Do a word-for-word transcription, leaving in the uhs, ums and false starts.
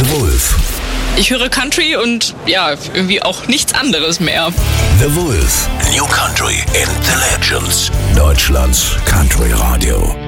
The Wolf. Ich höre Country und ja, irgendwie auch nichts anderes mehr. The Wolf. New Country in the Legends. Deutschlands Country Radio.